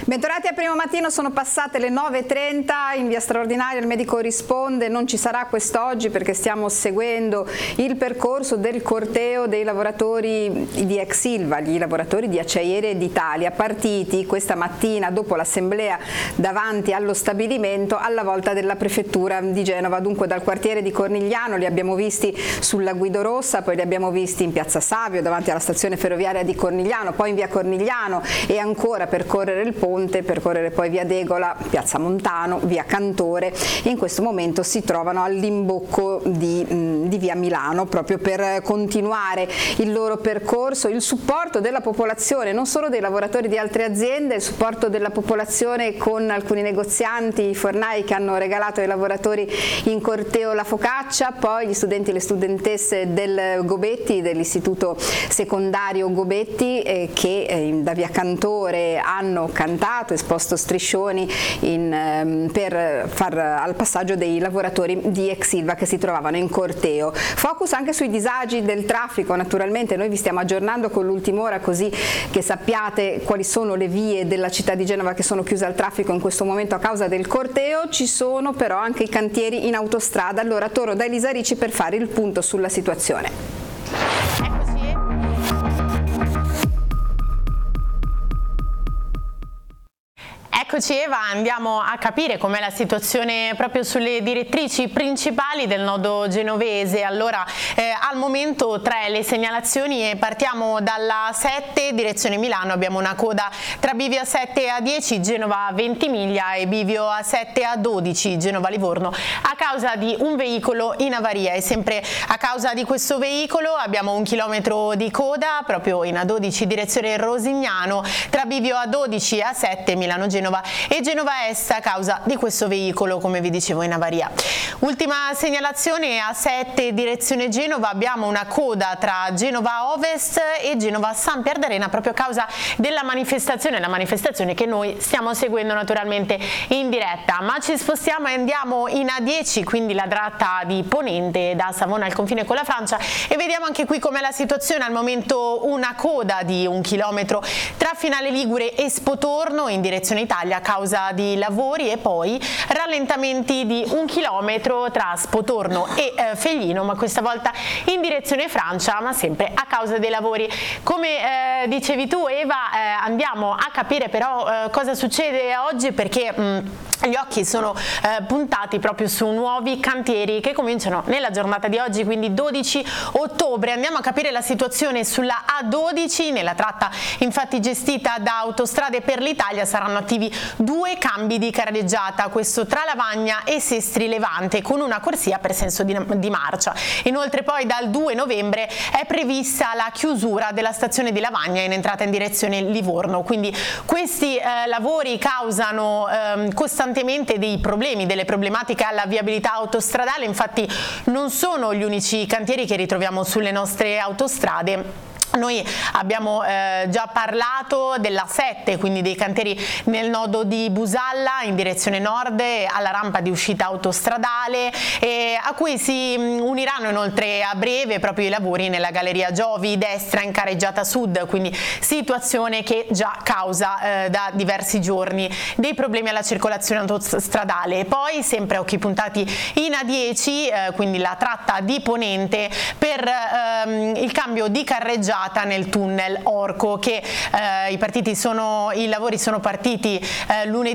Bentornati a Primo Mattino, sono passate le 9:30, in via straordinaria il medico risponde, non ci sarà quest'oggi perché stiamo seguendo il percorso del corteo dei lavoratori di ex Ilva, gli lavoratori di Acciaierie d'Italia, partiti questa mattina dopo l'assemblea davanti allo stabilimento alla volta della prefettura di Genova, dunque dal quartiere di Cornigliano li abbiamo visti sulla Guido Rossa, poi li abbiamo visti in piazza Savio davanti alla stazione ferroviaria di Cornigliano, poi in via Cornigliano e ancora percorrere il ponte, percorrere poi via Degola, piazza Montano, via Cantore e in questo momento si trovano all'imbocco di via Milano proprio per continuare il loro percorso. Il supporto della popolazione, non solo dei lavoratori di altre aziende, il supporto della popolazione con alcuni negozianti, i fornai che hanno regalato ai lavoratori in corteo la focaccia, poi gli studenti e le studentesse del Gobetti, dell'istituto secondario Gobetti che da via Cantore hanno cantato, esposto striscioni per far al passaggio dei lavoratori di ex Ilva che si trovavano in corteo. Focus anche sui disagi del traffico, naturalmente noi vi stiamo aggiornando con l'ultima ora così che sappiate quali sono le vie della città di Genova che sono chiuse al traffico in questo momento a causa del corteo. Ci sono però anche i cantieri in autostrada, allora torno da Elisa Ricci per fare il punto sulla situazione. Eccoci Eva, andiamo a capire com'è la situazione proprio sulle direttrici principali del nodo genovese. Allora, al momento 3 le segnalazioni e partiamo dalla 7, direzione Milano, abbiamo una coda tra Bivio A7 e A10, Genova Ventimiglia e Bivio A7 e A12, Genova Livorno, a causa di un veicolo in avaria e sempre a causa di questo veicolo abbiamo 1 chilometro di coda proprio in A12 direzione Rosignano tra Bivio A12 e A7 Milano Genova e Genova Est a causa di questo veicolo, come vi dicevo, in avaria. Ultima segnalazione, A7 direzione Genova, abbiamo una coda tra Genova Ovest e Genova San Pierdarena proprio a causa della manifestazione, la manifestazione che noi stiamo seguendo naturalmente in diretta, ma ci spostiamo e andiamo in A10, quindi la tratta di Ponente da Savona al confine con la Francia, e vediamo anche qui com'è la situazione. Al momento una coda di 1 chilometro tra Finale Ligure e Spotorno in direzione Italia a causa di lavori e poi rallentamenti di 1 chilometro tra Spotorno e Feglino, ma questa volta in direzione Francia, ma sempre a causa dei lavori. Come dicevi tu Eva, andiamo a capire però cosa succede oggi, perché gli occhi sono puntati proprio su nuovi cantieri che cominciano nella giornata di oggi, quindi 12 ottobre. Andiamo a capire la situazione sulla A12, nella tratta infatti gestita da Autostrade per l'Italia saranno attivi 2 cambi di carreggiata, questo tra Lavagna e Sestri Levante, con una corsia per senso di marcia. Inoltre poi dal 2 novembre è prevista la chiusura della stazione di Lavagna in entrata in direzione Livorno, quindi questi lavori causano costantemente dei problemi, delle problematiche alla viabilità autostradale. Infatti non sono gli unici cantieri che ritroviamo sulle nostre autostrade. Noi abbiamo già parlato della 7, quindi dei cantieri nel nodo di Busalla in direzione nord alla rampa di uscita autostradale, a cui si uniranno inoltre a breve proprio i lavori nella galleria Giovi destra in carreggiata sud, quindi situazione che già causa da diversi giorni dei problemi alla circolazione autostradale. E poi sempre occhi puntati in A10, quindi la tratta di Ponente per il cambio di carreggiata nel tunnel Orco, che i lavori sono partiti lunedì